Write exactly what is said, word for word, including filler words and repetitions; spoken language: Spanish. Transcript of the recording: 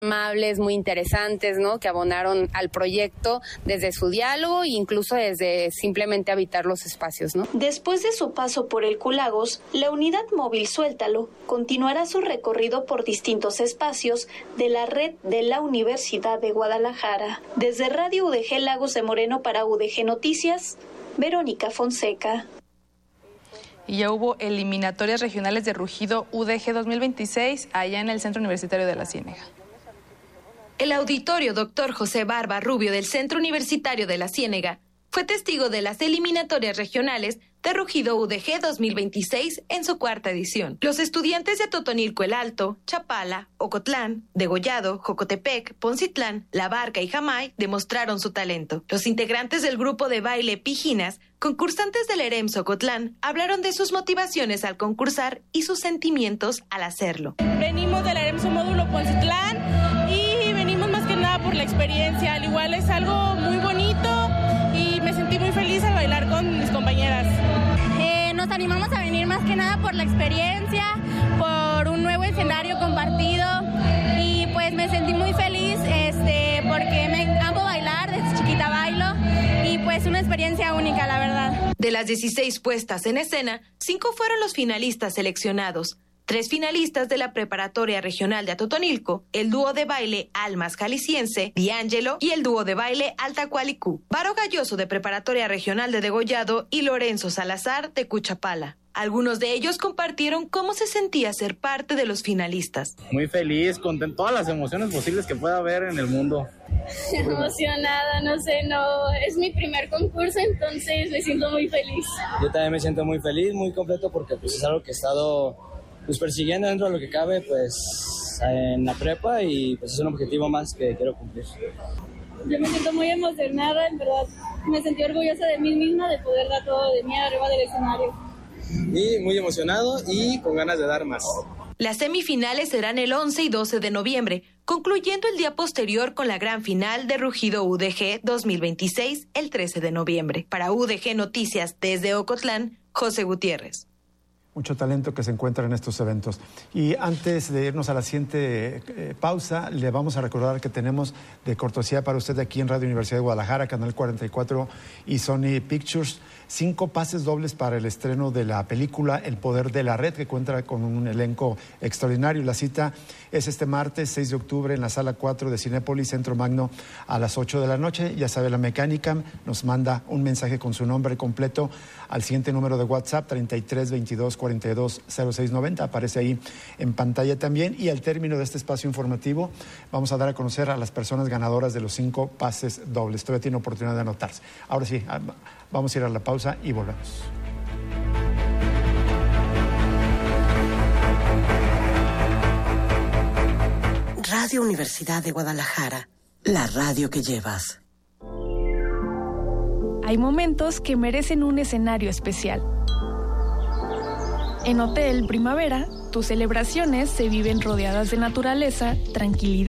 amables, muy interesantes, ¿no? Que abonaron al proyecto desde su diálogo e incluso desde simplemente habitar los espacios, ¿no? Después de su paso por el Q-Lagos, la unidad móvil Suéltalo continuará su recorrido por distintos espacios de la red de la Universidad de Guadalajara. Desde Radio U D G Lagos de Moreno para U D G Noticias, Verónica Fonseca. Y ya hubo eliminatorias regionales de Rugido U D G dos mil veintiséis allá en el Centro Universitario de la Ciénega. El auditorio doctor José Barba Rubio del Centro Universitario de la Ciénega fue testigo de las eliminatorias regionales de Rugido U D G dos mil veintiséis en su cuarta edición. Los estudiantes de Atotonilco el Alto, Chapala, Ocotlán, Degollado, Jocotepec, Poncitlán, La Barca y Jamay demostraron su talento. Los integrantes del grupo de baile Pijinas, concursantes del EREMS Ocotlán, hablaron de sus motivaciones al concursar y sus sentimientos al hacerlo. Venimos del EREMS módulo Poncitlán y venimos más que nada por la experiencia. Al igual es algo muy bonito y me sentí muy feliz al bailar con mis compañeras. Eh, nos animamos a venir más que nada por la experiencia, por un nuevo escenario compartido y pues me sentí muy feliz este, porque me amo bailar, desde chiquita bailo y pues una experiencia única, la verdad. De las dieciséis puestas en escena, cinco fueron los finalistas seleccionados. Tres finalistas de la Preparatoria Regional de Atotonilco, el dúo de baile Almas Jalisciense, D'Angelo, y el dúo de baile Altacualicú, Varo Galloso de Preparatoria Regional de Degollado y Lorenzo Salazar de Cuchapala. Algunos de ellos compartieron cómo se sentía ser parte de los finalistas. Muy feliz, con todas las emociones posibles que pueda haber en el mundo. Emocionada, no sé, no, es mi primer concurso, entonces me siento muy feliz. Yo también me siento muy feliz, muy completo, porque pues es algo que he estado pues persiguiendo dentro de lo que cabe pues en la prepa y pues es un objetivo más que quiero cumplir. Yo me siento muy emocionada, en verdad me sentí orgullosa de mí misma de poder dar todo de mí arriba del escenario. Y muy emocionado y con ganas de dar más. Las semifinales serán el once y doce de noviembre, concluyendo el día posterior con la gran final de Rugido U D G dos mil veintiséis el trece de noviembre. Para U D G Noticias desde Ocotlán, José Gutiérrez. Mucho talento que se encuentra en estos eventos. Y antes de irnos a la siguiente eh, pausa, le vamos a recordar que tenemos de cortesía para usted aquí en Radio Universidad de Guadalajara, Canal cuarenta y cuatro y Sony Pictures, cinco pases dobles para el estreno de la película El Poder de la Red, que cuenta con un elenco extraordinario. La cita es este martes seis de octubre en la sala cuatro de Cinépolis, Centro Magno, a las ocho de la noche. Ya sabe, la mecánica nos manda un mensaje con su nombre completo al siguiente número de WhatsApp, treinta y tres veintidós cuarenta y dos cero seis noventa, aparece ahí en pantalla también. Y al término de este espacio informativo vamos a dar a conocer a las personas ganadoras de los cinco pases dobles. Todavía tiene oportunidad de anotarse. Ahora sí, vamos a ir a la pausa y volvemos. Radio Universidad de Guadalajara, la radio que llevas. Hay momentos que merecen un escenario especial. En Hotel Primavera, tus celebraciones se viven rodeadas de naturaleza, tranquilidad